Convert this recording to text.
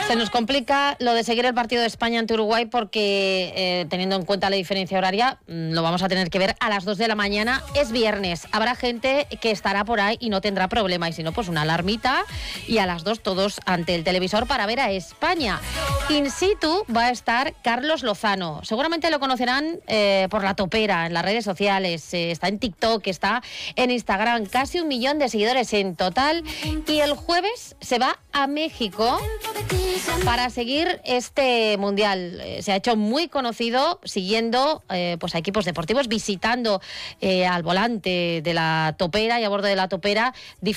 Se nos complica lo de seguir el partido de España ante Uruguay porque, teniendo en cuenta la diferencia horaria, lo vamos a tener que ver a las 2 de la mañana. Es viernes. Habrá gente que estará por ahí y no tendrá problema. Y si no, pues una alarmita y a las 2 todos ante el televisor para ver a España. In situ va a estar Carlos Lozano. Seguramente lo conocerán por La Topera en las redes sociales. Está en TikTok, está en Instagram. Casi 1 millón de seguidores en total. Y el jueves se va a México para seguir este mundial. Se ha hecho muy conocido siguiendo pues a equipos deportivos, visitando al volante de La Topera y a bordo de La Topera